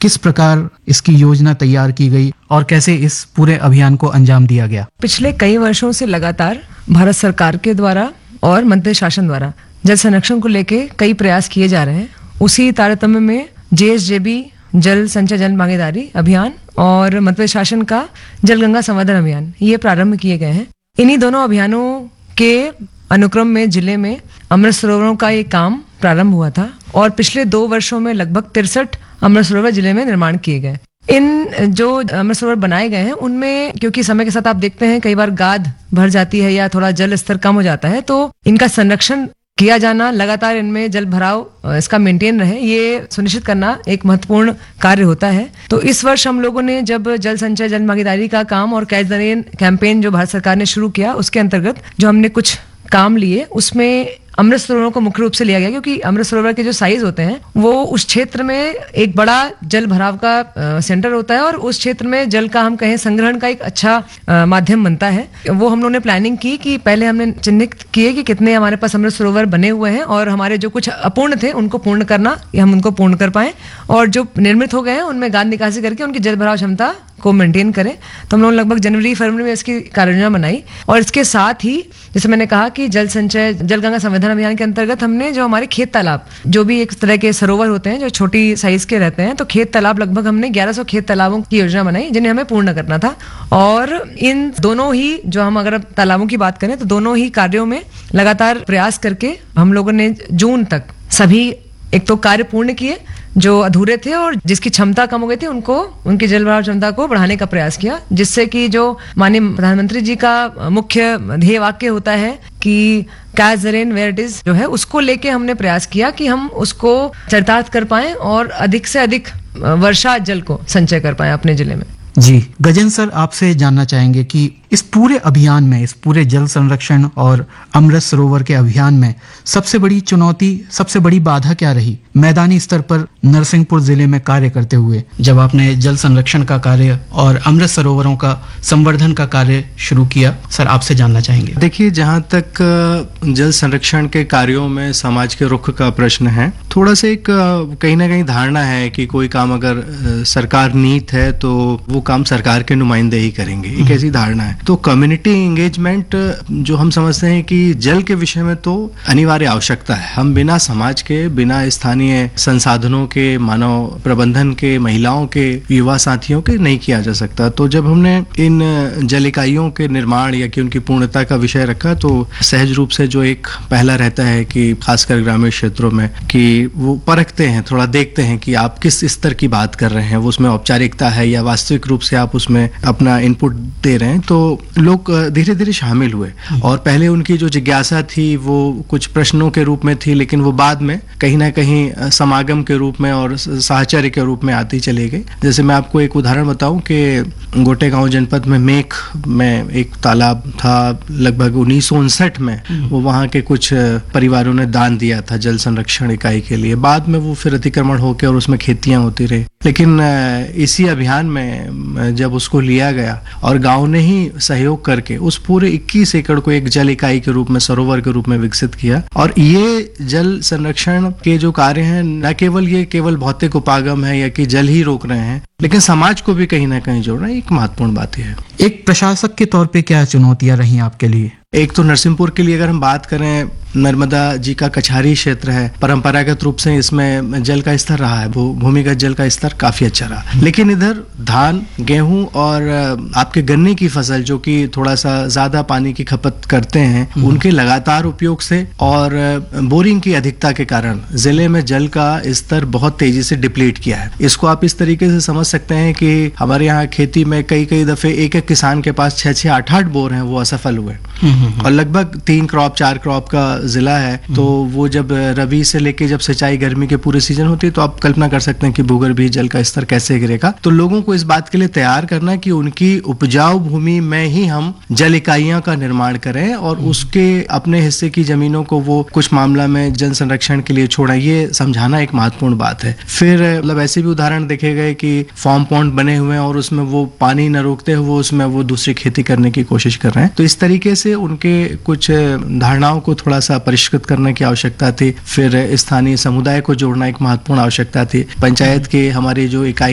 किस प्रकार इसकी योजना तैयार की गई और कैसे इस पूरे अभियान को अंजाम दिया गया? पिछले कई वर्षों से लगातार भारत सरकार के द्वारा और मंत्री शासन द्वारा जल संरक्षण को लेके कई प्रयास किए जा रहे हैं। उसी तारतम्य में JSJB जल संचय जन भागीदारी अभियान और मध्य शासन का जल गंगा संवर्धन अभियान ये प्रारंभ किए गए हैं। इन्हीं दोनों अभियानों के अनुक्रम में जिले में अमृत सरोवरों का ये काम प्रारंभ हुआ था और पिछले 2 वर्षों में लगभग 63 अमृत सरोवर जिले में निर्माण किए गए। इन जो अमृत सरोवर बनाए गए हैं उनमें क्योंकि समय के साथ आप देखते हैं कई बार गाद भर जाती है या थोड़ा जल स्तर कम हो जाता है, तो इनका संरक्षण किया जाना, लगातार इनमें जल भराव इसका मेंटेन रहे, ये सुनिश्चित करना एक महत्वपूर्ण कार्य होता है। तो इस वर्ष हम लोगों ने जब जल संचय जन भागीदारी का काम और कैच द रेन कैंपेन जो भारत सरकार ने शुरू किया उसके अंतर्गत जो हमने कुछ काम लिए उसमें अमृत सरोवरों को मुख्य रूप से लिया गया, क्योंकि अमृत सरोवर के जो साइज होते हैं वो उस क्षेत्र में एक बड़ा जल भराव का सेंटर होता है और उस क्षेत्र में जल का हम कहें संग्रहण का एक अच्छा माध्यम बनता है। वो हम लोगों ने प्लानिंग की कि पहले हमने चिन्हित किए कि कितने हमारे पास अमृत सरोवर बने हुए हैं और हमारे जो कुछ अपूर्ण थे उनको पूर्ण करना या हम उनको पूर्ण कर पाए, और जो निर्मित हो गए हैं उनमें गाद निकासी करके उनकी जल भराव क्षमता को मेंटेन करें। तो हम लोग लगभग जनवरी-फरवरी में इसकी कार्ययोजना बनाई और इसके साथ ही जैसे मैंने कहा कि जल संचय जल गंगा संवर्धन अभियान के अंतर्गत हमने जो हमारे खेत तालाब जो भी एक तरह के सरोवर होते हैं जो छोटी साइज के रहते हैं, तो खेत तालाब लगभग हमने 1100 खेत तालाबों की योजना बनाई जिन्हें हमें पूर्ण करना था। और इन दोनों ही जो हम अगर तालाबों की बात करें तो दोनों ही कार्यों में लगातार प्रयास करके हम लोगों ने जून तक सभी एक तो कार्य पूर्ण किए जो अधूरे थे और जिसकी क्षमता कम हो गई थी उनको उनकी जल भराव क्षमता को बढ़ाने का प्रयास किया, जिससे कि जो माननीय प्रधानमंत्री जी का मुख्य ध्येय वाक्य होता है कि catch the rain where it is जो है उसको लेके हमने प्रयास किया कि हम उसको चरितार्थ कर पाएं और अधिक से अधिक वर्षा जल को संचय कर पाएं अपने जिले में। जी गजेंद्र सर, आपसे जानना चाहेंगे कि इस पूरे अभियान में, इस पूरे जल संरक्षण और अमृत सरोवर के अभियान में सबसे बड़ी चुनौती, सबसे बड़ी बाधा क्या रही मैदानी स्तर पर नरसिंहपुर जिले में कार्य करते हुए, जब आपने जल संरक्षण का कार्य और अमृत सरोवरों का संवर्धन का कार्य शुरू किया? सर आपसे जानना चाहेंगे। देखिए, जहाँ तक जल संरक्षण के कार्यों में समाज के रुख का प्रश्न है, थोड़ा सा एक कहीं ना कहीं धारणा है कि कोई काम अगर सरकार नीत है तो वो काम सरकार के नुमाइंदे ही करेंगे, एक ऐसी धारणा है। तो कम्युनिटी एंगेजमेंट जो हम समझते हैं कि जल के विषय में तो अनिवार्य आवश्यकता है। हम बिना समाज के, बिना स्थानीय संसाधनों के, मानव प्रबंधन के, महिलाओं के, युवा साथियों के नहीं किया जा सकता। तो जब हमने इन जल इकाइयों के निर्माण या कि उनकी पूर्णता का विषय रखा तो सहज रूप से जो एक पहला रहता है कि खासकर ग्रामीण क्षेत्रों में कि वो परखते हैं, थोड़ा देखते हैं कि आप किस स्तर की बात कर रहे हैं, वो उसमें औपचारिकता है या वास्तविक रूप से आप उसमें अपना इनपुट दे रहे हैं। तो लोग धीरे धीरे शामिल हुए और पहले उनकी जो जिज्ञासा थी वो कुछ प्रश्नों के रूप में थी, लेकिन वो बाद में कहीं ना कहीं समागम के रूप में और साहचर्य के रूप में आती चली गई। जैसे मैं आपको एक उदाहरण बताऊं कि गोटेगांव जनपद में मेख में एक तालाब था, लगभग 1959 में वो वहाँ के कुछ परिवारों ने दान दिया था जल संरक्षण इकाई के लिए। बाद में वो फिर अतिक्रमण होकर और उसमें खेतियां होती रही, लेकिन इसी अभियान में जब उसको लिया गया और गांव ने ही सहयोग करके उस पूरे 21 एकड़ को एक जल इकाई के रूप में, सरोवर के रूप में विकसित किया। और ये जल संरक्षण के जो कार्य हैं, न केवल ये केवल भौतिक उपागम है या कि जल ही रोक रहे हैं, लेकिन समाज को भी कहीं ना कहीं जोड़ रहे हैं, एक महत्वपूर्ण बात है। एक प्रशासक के तौर पे क्या चुनौतियां रही आपके लिए? एक तो नरसिंहपुर के लिए अगर हम बात करें, नर्मदा जी का कछारी क्षेत्र है, परंपरागत रूप से इसमें जल का स्तर रहा है, भूमिगत जल का स्तर काफी अच्छा रहा। लेकिन इधर धान, गेहूं और आपके गन्ने की फसल जो कि थोड़ा सा ज्यादा पानी की खपत करते हैं, उनके लगातार उपयोग से और बोरिंग की अधिकता के कारण जिले में जल का स्तर बहुत तेजी से डिप्लीट किया है। इसको आप इस तरीके से समझ सकते हैं कि हमारे यहाँ खेती में कई दफे एक किसान के पास 6-6, 8-8 बोर हैं, वो असफल हुए। और लगभग 3 क्रॉप 4 क्रॉप का जिला है, तो वो जब रबी से लेके जब सिंचाई गर्मी के पूरे सीजन होती है तो आप कल्पना कर सकते हैं कि भूगर्भीय जल का स्तर कैसे गिरेगा। तो लोगों को इस बात के लिए तैयार करना कि उनकी उपजाऊ भूमि में ही हम जल इकाइयों का निर्माण करें और उसके अपने हिस्से की जमीनों को वो कुछ मामला में जल संरक्षण के लिए छोड़ा, ये समझाना एक महत्वपूर्ण बात है। फिर मतलब ऐसे भी उदाहरण देखे गए कि फार्म पॉन्ड बने हुए हैं और उसमें वो पानी न रोकते हुए उसमें वो दूसरी खेती करने की कोशिश कर रहे हैं। तो इस तरीके से उनके कुछ धारणाओं को थोड़ा सा परिष्कृत करने की आवश्यकता थी। फिर स्थानीय समुदाय को जोड़ना एक महत्वपूर्ण आवश्यकता थी। पंचायत के हमारी जो इकाई